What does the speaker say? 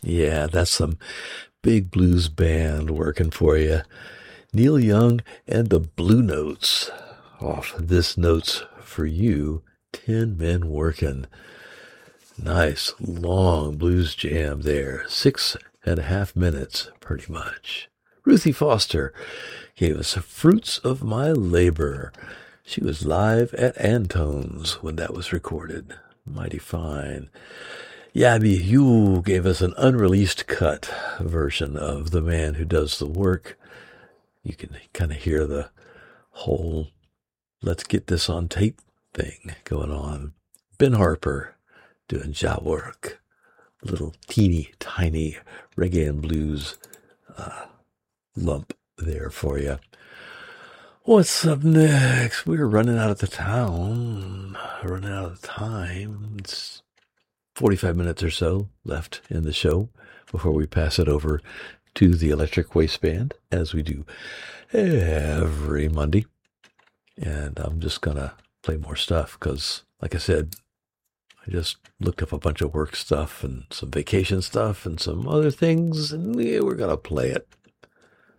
Yeah, that's some big blues band working for you. Neil Young and the Blue Notes. Off this Notes for You, 10 Men Working. Nice long blues jam there. 6.5 minutes, pretty much. Ruthie Foster gave us Fruits of My Labor. She was live at Antone's when that was recorded. Mighty fine. Yabby Hugh gave us an unreleased cut version of The Man Who Does the Work. You can kind of hear the whole let's get this on tape thing going on. Ben Harper doing job work. Little teeny tiny reggae and blues lump there for you. What's up next? We're running out of the town. Running out of time. It's 45 minutes or so left in the show before we pass it over to the Electric Waistband, as we do every Monday. And I'm just going to play more stuff because, like I said, I just looked up a bunch of work stuff and some vacation stuff and some other things, and we're going to play it.